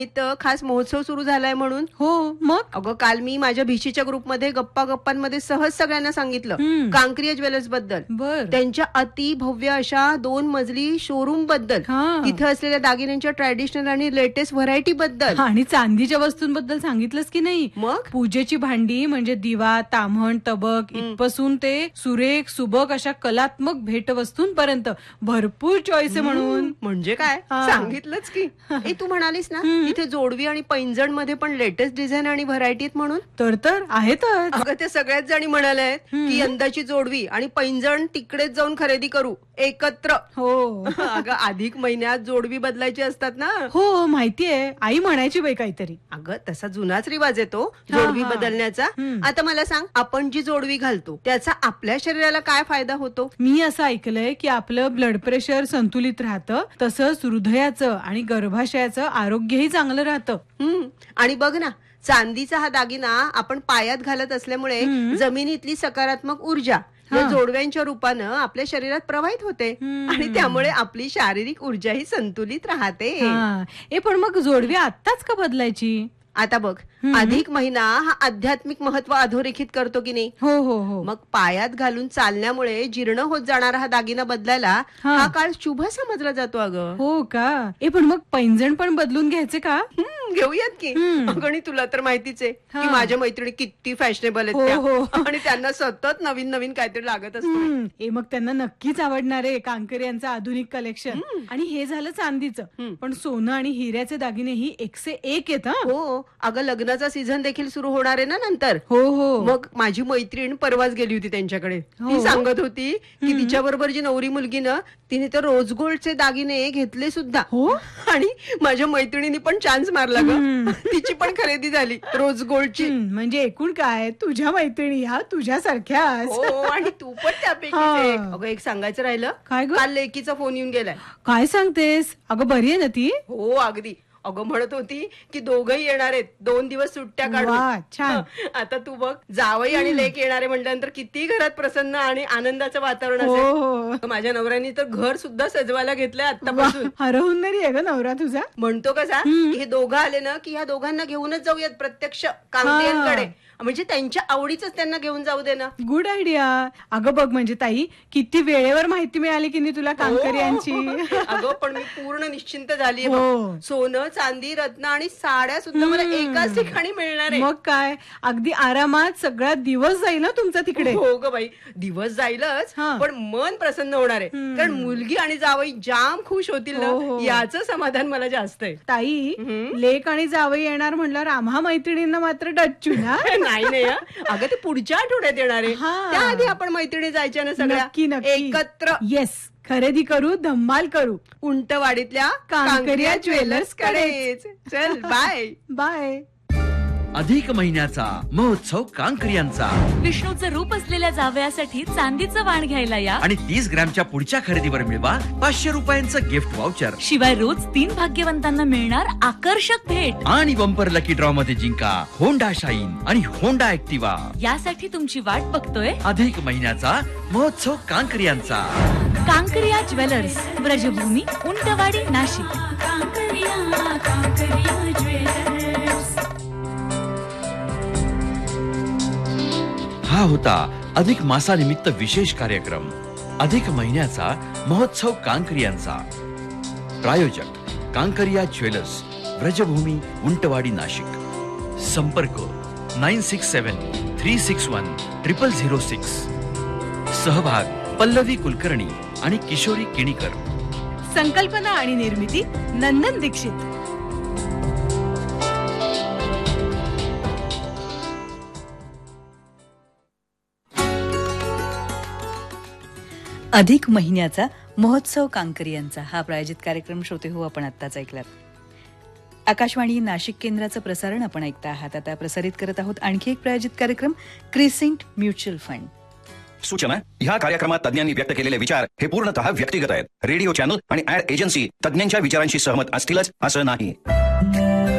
इथं खास महोत्सव सुरू झालाय म्हणून. हो मग अगं काल मी माझ्या भिशीच्या ग्रुपमध्ये गप्पांमध्ये सहज सगळ्यांना सांगितलं कांक्रिया ज्वेलर्स बद्दल, बर त्यांच्या अति भव्य अशा 2 मजली शोरूम बद्दल, तिथे असलेल्या दागिन्यांच्या ट्रॅडिशनल आणि लेटेस्ट व्हरायटी बद्दल आणि चांदीच्या वस्तूंबद्दल सांगितलंस की नाही. मग पूजेची भांडी म्हणजे दिवा, ताम्हण, तबक इथपासून ते सुरेख सुबक अशा कलात्मक भेटवस्तूंपर्यंत भरपूर चॉईस आहे म्हणून. म्हणजे काय सांगितलंच की. तू म्हणालीस ना इथे जोडवी आणि पैंजण मध्ये पण लेटेस्ट डिझाईन आणि व्हरायटी म्हणून. तर आहेतच. अगं ते सगळ्याच जणी म्हणाल्या आहेत की यंदाची जोडवी आणि पैंजण तिकडेच जाऊन खरेदी करू एकत्र. हो अगं अधिक महिन्यात जोडवी बदलायची असतात ना. हो माहितीये, आई म्हणायची बाई काहीतरी. अगं तसा जुनाच रिवाज येतो जोडवी बदलण्याचा. आता मला सांग, आपण जी जोडवी घालतो त्याचा आपल्या शरीराला काय फायदा होतो? मी असं ऐकलंय की आपलं ब्लड प्रेशर संतुलित राहतं, तसंच हृदयाचं आणि गर्भाशयाचं आरोग्यही चांगलं राहतं. आणि बघ ना, चांदीचा हा दागिना आपण पायात घालत असल्यामुळे जमिनीतली सकारात्मक ऊर्जा या जोडव्यांच्या रूपानं आपल्या शरीरात प्रवाहित होते आणि त्यामुळे आपली शारीरिक ऊर्जाही संतुलित राहते. पण मग जोडवी आत्ताच का बदलायची? आता बघ, अधिक महिना हा आध्यात्मिक महत्व अधोरेखित करतो की नाही. हो हो हो. मग पायात घालून चालण्यामुळे जीर्ण होत जाणारा हा दागिना बदलायला हा काळ शुभ समजला जातो. अगं हो का? पण मग पैंजण पण बदलून घ्यायचे का? घेऊयात की. अगणी तुला तर माहितीच आहे की माझ्या मैत्रिणी किती फॅशनेबल आहेत आणि त्यांना सतत नवीन नवीन काहीतरी लागत असतं. मग त्यांना नक्कीच आवडणार आहे कांकरियांचं आधुनिक कलेक्शन. आणि हे झालं चांदीचं, पण सोनं आणि हिऱ्याचे दागिने ही 101 आहेत. हो अगं, लग्नाचा सीझन देखील सुरू होणार आहे ना नंतर. हो हो. मग माझी मैत्रीण परवाच गेली होती त्यांच्याकडे. ती सांगत होती की तिच्या बरोबर जी नवरी मुलगी ना, तिने तर रोज गोल्डचे दागिने घेतले सुद्धा. आणि माझ्या मैत्रिणीने पण चान्स मारला ग. तिची पण खरेदी झाली रोज गोल्डची. म्हणजे एकूण काय, तुझ्या मैत्रिणी ह्या तुझ्यासारख्या. आणि तू पण त्यापैकी. अगं एक सांगायचं राहिलं. काय ग? काल लेकीचा फोन येऊन गेलाय. काय सांगतेस? अगं बरी आहे ना ती? हो अगदी. अगं म्हणत होती की दोघही येणार आहेत 2 दिवस सुट्ट्या काढून. छान. आता तू बघ, जावई आणि लेक येणारे म्हटल्यानंतर किती घरात प्रसन्न आणि आनंदाचं वातावरण असेल. माझ्या नवऱ्याने तर घर सुद्धा सजवायला घेतलंय आतापासून. हरहुन्नरी आहे ग नवरा तुझा. म्हणतो कसा, हे दोघं आले ना की ह्या दोघांना घेऊनच जाऊयात प्रत्यक्ष कांकरियांकडे, म्हणजे त्यांच्या आवडीच त्यांना घेऊन जाऊ दे ना. Good idea. अगं बघ, म्हणजे ताई किती वेळेवर माहिती मिळाली की नाही तुला कांकरियांची. अगं पण मी पूर्ण निश्चिंत झाली. सोनं, चांदी, रत्न आणि साड्या सुद्धा मला एकाच ठिकाणी मिळणार आहे. मग काय, अगदी आरामात सगळा दिवस जाईल ना तुमचा तिकडे. हो ग बाई, दिवस जाईलच पण मन प्रसन्न होणार आहे. कारण मुलगी आणि जावई जाम खुश होतील ना, याचं समाधान मला जास्त आहे. ताई, लेक आणि जावई येणार म्हणल्यावर आम्हा मैत्रिणींना मात्र डच्चू ना. नाही अगं, ते पुढच्या आठवड्यात येणार आहे. त्याआधी आपण मैत्रिणी जायच्या ना सगळ्या एकत्र. येस, खरेदी करू, धम्माल करू उंटवाडीतल्या कांकरिया ज्वेलर्स कडे. चल बाय बाय. अधिक महिन्याचा महोत्सव कांकरियांचा. विष्णूचं रूप असलेल्या जावयासाठी चांदीचं वाण घ्यायला या आणि 30 ग्रॅमच्या पुढच्या खरेदीवर मिळवा 500 रुपयांचं गिफ्ट वाउचर. शिवाय रोज 3 भाग्यवंतांना मिळणार आकर्षक भेट. आणि बंपर लकी ड्रॉ मध्ये जिंका होंडा शाईन आणि होंडा ऍक्टिवा. यासाठी तुमची वाट बघतोय अधिक महिन्याचा महोत्सव कांकरियांचा. कांकरिया ज्वेलर्स, ब्रजभूमी, उंटवाडी, नाशिक. हा होता अधिक मासानिमित्त विशेष कार्यक्रम, अधिक महिन्याचा महोत्सव कांकरियांचा. प्रायोजक कांकरिया ज्वेलर्स, ब्रजभूमी, उंटवाडी, नाशिक. संपर्क 9673610006. सहभाग पल्लवी कुलकर्णी आणि किशोरी किणीकर. संकल्पना आणि निर्मिती नंदन दीक्षित. अधिक महिन्याचा महोत्सव कांकरियांचा हा प्रायोजित कार्यक्रम श्रोते हो आपण आत्ताच ऐकलात. आकाशवाणी नाशिक केंद्राचं प्रसारण आपण ऐकता आहात. आता प्रसारित करत आहोत आणखी एक प्रायोजित कार्यक्रम, क्रिसेंट म्युच्युअल फंड. सूचना: ह्या कार्यक्रमात तज्ञांनी व्यक्त केलेले विचार हे पूर्णतः व्यक्तिगत आहेत. रेडिओ चॅनल आणि ऍड एजन्सी तज्ञांच्या विचारांशी सहमत असतीलच असं नाही.